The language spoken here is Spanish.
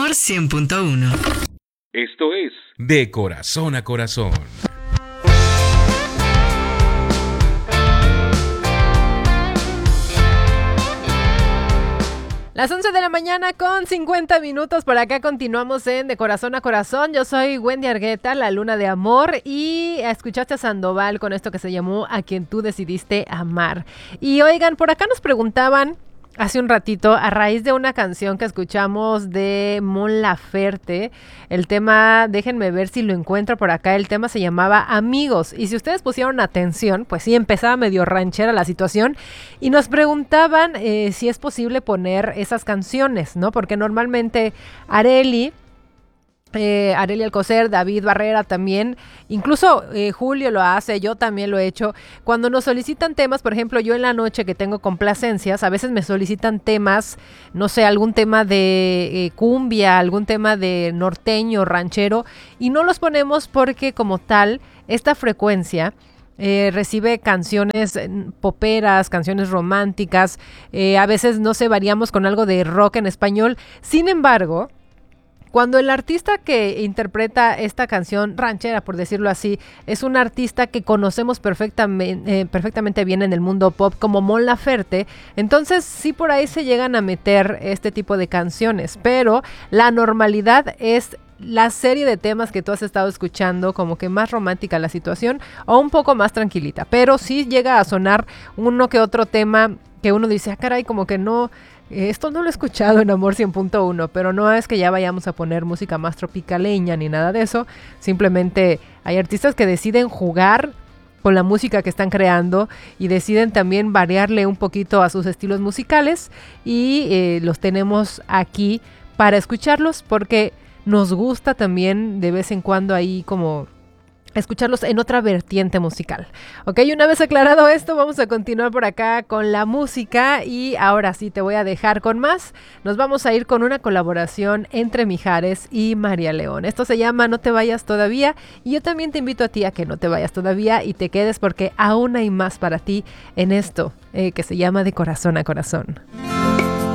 Amor 100.1. Esto es De Corazón a Corazón. Las 11 de la mañana con 50 minutos, por acá continuamos en De Corazón a Corazón. Yo soy Wendy Argueta, la luna de amor, y escuchaste a Sandoval con esto que se llamó A quien tú decidiste amar. Y oigan, por acá nos preguntaban hace un ratito, a raíz de una canción que escuchamos de Mon Laferte, el tema, déjenme ver si lo encuentro por acá, el tema se llamaba Amigos, y si ustedes pusieron atención, pues sí, empezaba medio ranchera la situación, y nos preguntaban si es posible poner esas canciones, ¿no? Porque normalmente Arely Alcocer, David Barrera también, incluso Julio lo hace, yo también lo he hecho. Cuando nos solicitan temas, por ejemplo, yo en la noche que tengo complacencias, a veces me solicitan temas, no sé, algún tema de cumbia, algún tema de norteño, ranchero, y no los ponemos porque como tal, esta frecuencia recibe canciones poperas, canciones románticas, a veces no sé, variamos con algo de rock en español. Sin embargo, cuando el artista que interpreta esta canción ranchera, por decirlo así, es un artista que conocemos perfectamente bien en el mundo pop como Mon Laferte, entonces sí por ahí se llegan a meter este tipo de canciones, pero la normalidad es la serie de temas que tú has estado escuchando, como que más romántica la situación o un poco más tranquilita, pero sí llega a sonar uno que otro tema que uno dice, ah caray, como que no... Esto no lo he escuchado en Amor 100.1, pero no es que ya vayamos a poner música más tropicaleña ni nada de eso. Simplemente hay artistas que deciden jugar con la música que están creando y deciden también variarle un poquito a sus estilos musicales y los tenemos aquí para escucharlos porque nos gusta también de vez en cuando ahí como escucharlos en otra vertiente musical. Ok, una vez aclarado esto, vamos a continuar por acá con la música y ahora sí te voy a dejar con más. Nos vamos a ir con una colaboración entre Mijares y María León. Esto se llama No te vayas todavía y yo también te invito a ti a que no te vayas todavía y te quedes porque aún hay más para ti en esto que se llama De Corazón a Corazón.